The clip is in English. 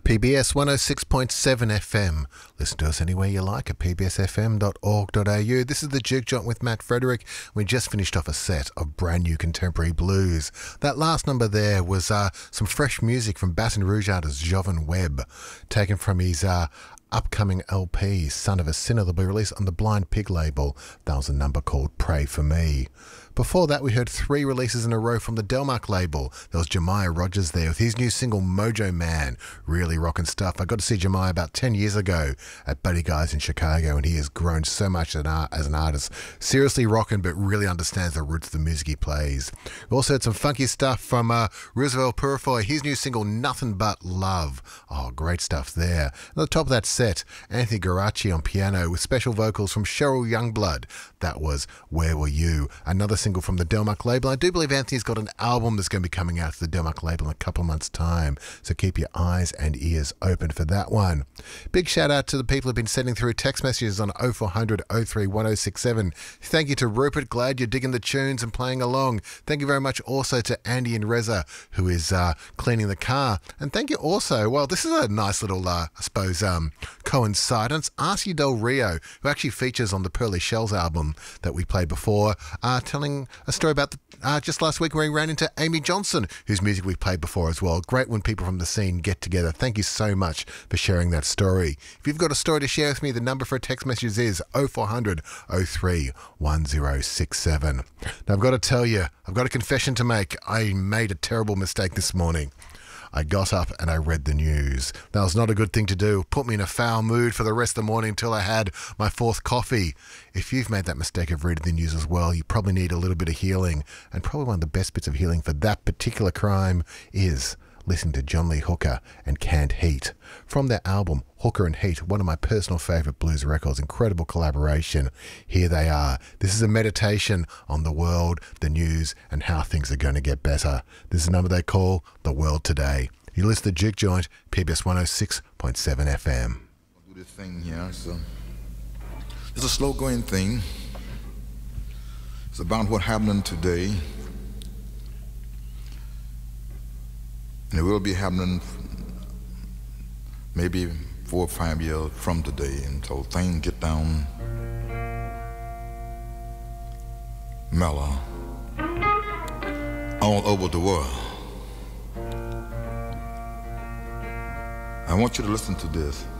PBS 106.7 FM. Listen to us anywhere you like at pbsfm.org.au. This is the Juke Joint with Matt Frederick. We just finished off a set of brand new contemporary blues. That last number there was some fresh music from Baton Rouge artist Jovan Webb, taken from his upcoming LP, Son of a Sinner, that'll be released on the Blind Pig label. That was a number called Pray For Me. Before that, we heard 3 releases in a row from the Delmark label. There was Jemiah Rogers there with his new single, Mojo Man. Really rocking stuff. I got to see Jemiah about 10 years ago at Buddy Guys in Chicago, and he has grown so much as an artist. Seriously rocking, but really understands the roots of the music he plays. We also heard some funky stuff from Roosevelt Purifoy, his new single, Nothing But Love. Oh, great stuff there. At the top of that set, Anthony Garacci on piano with special vocals from Cheryl Youngblood. That was Where Were You? Another single from the Delmark label. I do believe Anthony's got an album that's going to be coming out to the Delmark label in a couple of months' time, so keep your eyes and ears open for that one. Big shout out to the people who've been sending through text messages on 0400 03 1067. Thank you to Rupert. Glad you're digging the tunes and playing along. Thank you very much also to Andy and Reza, who is cleaning the car. And thank you also, well, this is a nice little, I suppose, coincidence. Arcee Del Rio, who actually features on the Pearly Shells album that we played before, telling a story about just last week where he ran into Amy Johnson, whose music we've played before as well. Great when people from the scene get together. Thank you so much for sharing that story. If you've got a story to share with me, the number for a text message is 0400 03 1067. Now, I've got to tell you, I've got a confession to make. I made a terrible mistake this morning. I got up and I read the news. That was not a good thing to do. Put me in a foul mood for the rest of the morning until I had my 4th coffee. If you've made that mistake of reading the news as well, you probably need a little bit of healing. And probably one of the best bits of healing for that particular crime is listening to John Lee Hooker and Canned Heat. From their album, Hooker and Heat, one of my personal favourite blues records, incredible collaboration. Here they are. This is a meditation on the world, the news, and how things are going to get better. This is a number they call The World Today. You listen to Juke Joint, PBS 106.7 FM. I'll do this thing here. So it's a slow-going thing. It's about what happened today. And it will be happening maybe 4 or 5 years from today until things get down mellow all over the world. I want you to listen to this.